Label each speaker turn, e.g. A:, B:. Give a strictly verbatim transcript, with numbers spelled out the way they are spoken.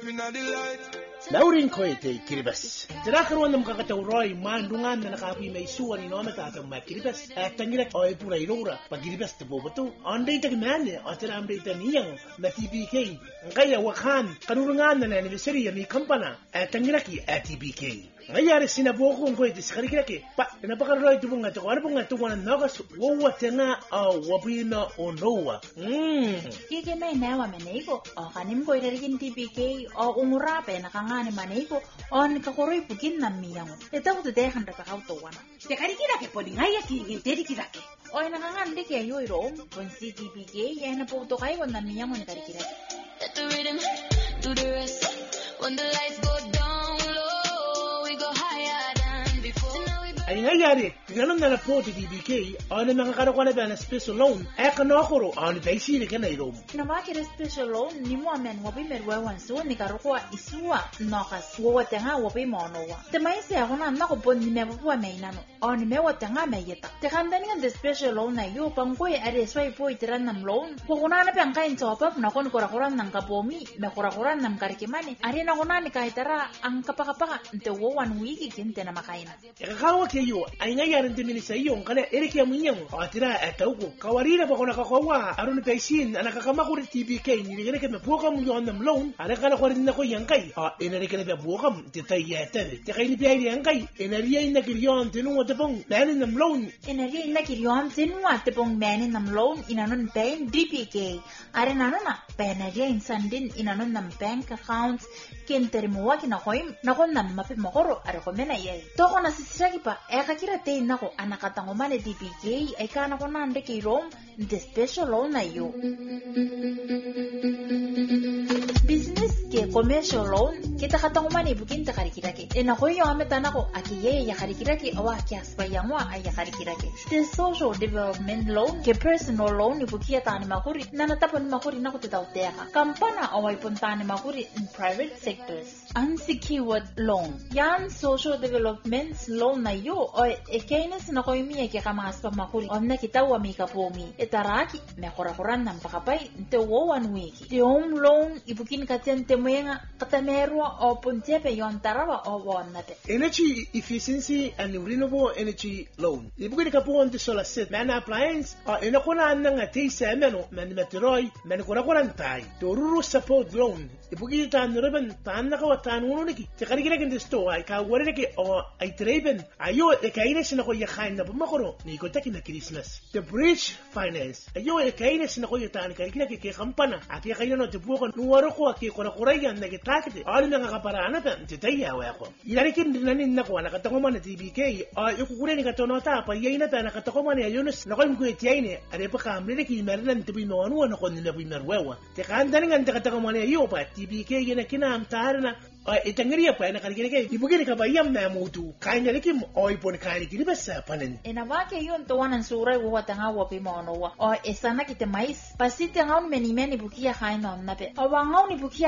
A: Laurin koite kiribas. Tirakan wanda makakatauroy mandungan na nakapoy may suwan ni Noma tatang makiribas. At tangira oy pura irura pagiribas tabo bato. Anday tagmane at anday taniyang na T B K. Ang kaya wakan kanurungan na anniversary ni kampana at tangira ki at T B K. Ngayari sinaboko ko ito sa karikiraki. Pa, napakaroy ito mga ito. Ano pong ito mga nakas wawa tanga o wabina o noa.
B: Hmm. Kiki may nawa maneko. O kanim ko ilarigin T B K o umurape nakangani maneko o nikakuroy pugin na miyang. Ito ko tudehan rapakautuwan.
C: Te karikiraki po di ngaya kigin terikiraki.
B: O nakangandi kaya yoy room. Kung si T B K yan na po ito kayo na miyang mo nakarikiraki.
D: Let the rhythm do the rest. When the lights go down low, we go higher than before.
A: Ay ngayari, ganun na na po ti T B K, o na nakakaroon na ba na special loan, ay kanokoro, o na tayo sili ka na irom.
B: Namakira special loan, ni mo amen wabi merwewan suwa, ni karukwa isuwa, nokas, wawate nga wabi monowa. Temay siya ako na nakupon ni mewapuwa may nano, o ni mewate nga may yata. Tekanda nga the special loan na yu, pangkoy aresway po itiran ng loan, kukuna na pang kain sopap, na kun kurakuran ng kapomi, me kurakuran ng karikimani, ari na kuna ni kahitara, ang kapakapaka, nte wawan wiki kinte na makaina.
A: Ikakawa kayo, ay ngayarin din sa iyo, kana erikya mo niyang, o atira ataw ko, kawarina pa ko nakakawa, aron na paisin, ang nakakamakuri T B K, nilagyan ka mabuka mo yun ng loan, anak ka na ko rin na ko yang kay, o inarika na mabuka mo, titay yata, tikay ni piyay yang kay, inariyay na kiryon, tinungo tapong, manin ng loan.
B: Inariyay na kiryon, tinungo tapong manin ng loan, inanon pain D P K, arin ano na, penariyay sandin, inanon ng bank accounts, kinterimuwa kinakoy, nakon na mapimokoro, arakomena yay. Toko na sisiragi pa, eka kira te nako anakatanguman ni T B K ay kana ko nande kay Rome the special loan na yo. Business ke commercial loan kita katanguman ibukin ta karikiraki. E nako yo ameta nako akiye ya karikiraki awa kias bayangwa ay ya karikiraki. The social development loan ke personal loan ibukia tani makuri nanatapon makuri nako titawteha. Kampana away puntani makuri in private sectors. Unsecured loan. Yan social development loan na yo o ekainis na koy miya ke kamas pa makuri om na kita wa mika pomi etaraki me korakoran nam pakapay nte wo one week the home loan ibukin katente moyenga katamerwa o puntepe yon tarawa o wonate
A: Energy efficiency and renewable energy loan ibukin ka po on the solar set man appliance o inakuna nang ati sa meno man meteroy man korakoran tay toruru support loan ibukin ta nuraban tan nakawatan uno niki tekarikira kin desto ay ka wari niki o ay treben ayo ekainis na ko yakhain na bumakoro ni ko taki na Christmas the bridge finance ayo ekainis na ko yatan ka kina ke kampana ati kayo no te buko nuwaro ko aki ko rayan na gitakite ali nga kaparana ta titaya wa ko ilari kin dinanin na ko na katangoma na T B K ay ukure ni katonota pa yayina ta na katakoma ni Yunus na ko mo itiyaine are pa kamle ki mernan te bi no anu na ko ni na bi merwewa te kandan nga ta katakoma ni yo pa T B K yana kina amtarna itangiriya pa na karikira kay ibugin ka ba yam na mutu kain na likim o ipon kain kini basa panen
B: inawake yun tuwanan suray wa tanga wa pimono wa o esana kite mais pasite ngaun meni meni bukia kain on nape o wangaun bukia